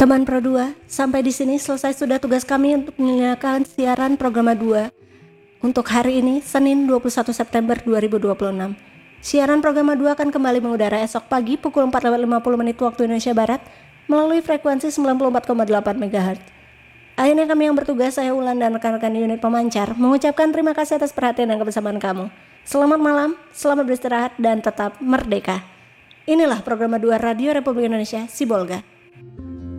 Teman Pro 2, sampai di sini selesai sudah tugas kami untuk menyiarkan siaran Programa 2 untuk hari ini, Senin 21 September 2026. Siaran Programa 2 akan kembali mengudara esok pagi pukul 4.50 waktu Indonesia Barat melalui frekuensi 94,8 MHz. Akhirnya kami yang bertugas, saya Ulan dan rekan-rekan unit pemancar, mengucapkan terima kasih atas perhatian dan kebersamaan kamu. Selamat malam, selamat beristirahat, dan tetap merdeka. Inilah Programa 2 Radio Republik Indonesia, Sibolga.